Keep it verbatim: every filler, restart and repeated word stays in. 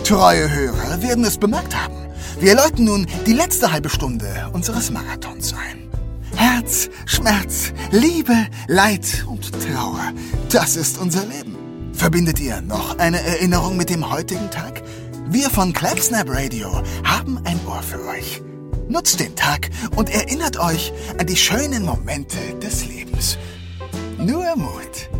Treue Hörer werden es bemerkt haben. Wir läuten nun die letzte halbe Stunde unseres Marathons ein. Herz, Schmerz, Liebe, Leid und Trauer, das ist unser Leben. Verbindet ihr noch eine Erinnerung mit dem heutigen Tag? Wir von Clapsnap Radio haben ein Ohr für euch. Nutzt den Tag und erinnert euch an die schönen Momente des Lebens. Nur Mut.